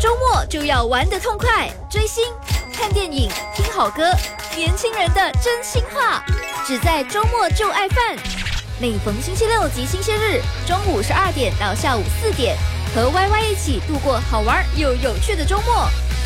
周末就要玩得痛快，追星、看电影、听好歌，年轻人的真心话，只在周末就爱饭。每逢星期六及星期日，中午12点到下午4点，和 YY 一起度过好玩又有趣的周末。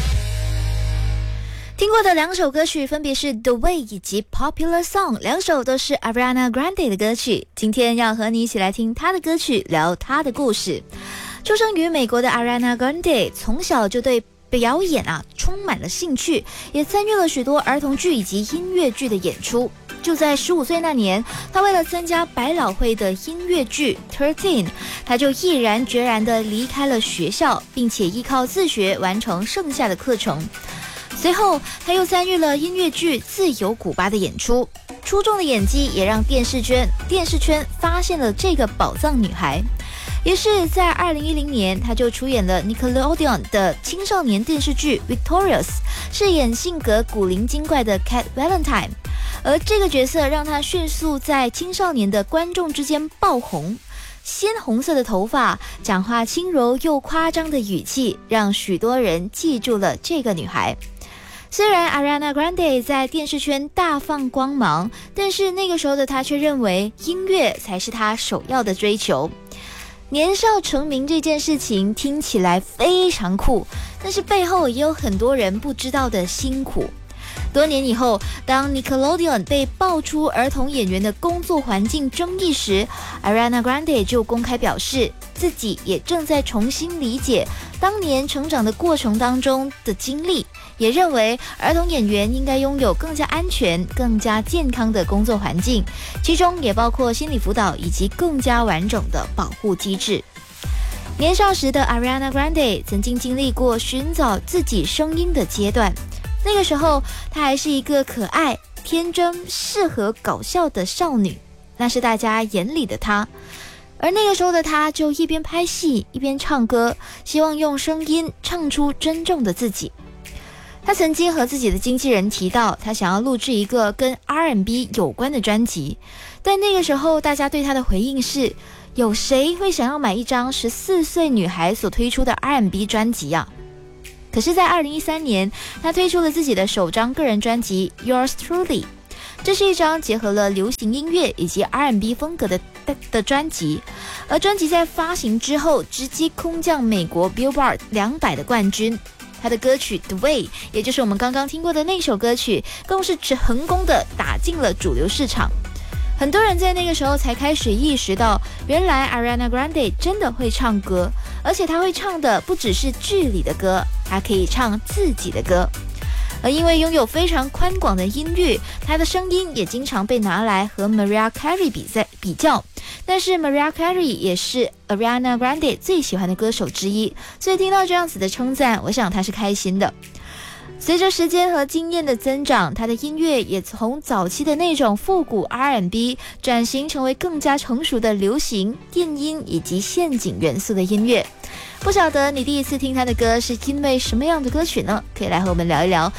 听过的2首歌曲分别是 The Way 以及 Popular Song， 2首都是 Ariana Grande 的歌曲。今天要和你一起来听她的歌曲，聊她的故事。出生于美国的 Ariana Grande 从小就对表演充满了兴趣，也参与了许多儿童剧以及音乐剧的演出。就在15岁那年，他为了参加百老汇的音乐剧 13， 他就毅然决然地离开了学校，并且依靠自学完成剩下的课程。随后他又参与了音乐剧《自由古巴》的演出，出众的演技也让电视圈发现了这个宝藏女孩。于是在2010年，他就出演了 Nickelodeon 的青少年电视剧 Victorious， 饰演性格古灵精怪的 Cat Valentine， 而这个角色让他迅速在青少年的观众之间爆红。鲜红色的头发，讲话轻柔又夸张的语气，让许多人记住了这个女孩。虽然 Ariana Grande 在电视圈大放光芒，但是那个时候的她却认为音乐才是她首要的追求。年少成名这件事情听起来非常酷，但是背后也有很多人不知道的辛苦。多年以后，当 Nickelodeon 被爆出儿童演员的工作环境争议时， Ariana Grande 就公开表示自己也正在重新理解当年成长的过程当中的经历，也认为儿童演员应该拥有更加安全、更加健康的工作环境，其中也包括心理辅导以及更加完整的保护机制。年少时的 Ariana Grande 曾经经历过寻找自己声音的阶段，那个时候她还是一个可爱、天真、适合搞笑的少女，那是大家眼里的她。而那个时候的她就一边拍戏一边唱歌，希望用声音唱出真正的自己。她曾经和自己的经纪人提到，她想要录制一个跟 R&B 有关的专辑，但那个时候大家对她的回应是，有谁会想要买一张14岁女孩所推出的 R&B 专辑啊？可是在2013年，她推出了自己的首张个人专辑 Yours Truly， 这是一张结合了流行音乐以及 R&B 风格的专辑，而专辑在发行之后直接空降美国 Billboard 200的冠军。她的歌曲 The Way， 也就是我们刚刚听过的那首歌曲，更是成功的打进了主流市场。很多人在那个时候才开始意识到，原来 Ariana Grande 真的会唱歌，而且她会唱的不只是剧里的歌，还可以唱自己的歌。而因为拥有非常宽广的音域，她的声音也经常被拿来和 Mariah Carey 比较，但是 Mariah Carey 也是 Ariana Grande 最喜欢的歌手之一，所以听到这样子的称赞，我想她是开心的。随着时间和经验的增长，他的音乐也从早期的那种复古 R&B 转型成为更加成熟的流行、电音以及陷阱元素的音乐。不晓得你第一次听他的歌是因为什么样的歌曲呢？可以来和我们聊一聊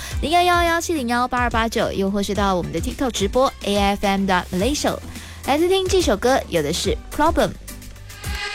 0111701829，又或是到我们的 TikTok 直播 AFM.Malaysia 来听听这首歌，有的是 Problem。